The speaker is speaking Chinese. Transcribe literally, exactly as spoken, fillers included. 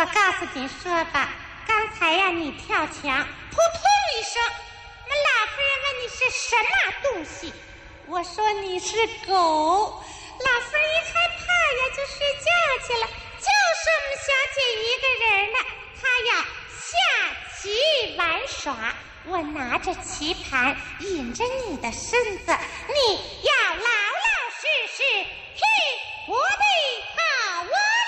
告诉你说吧，刚才呀你跳墙，扑通一声，那老夫人问你是什么东西，我说你是狗，老夫人一害怕呀就睡觉去了，就是我们小姐一个人呢，她呀下棋玩耍，我拿着棋盘引着你的身子，你要拉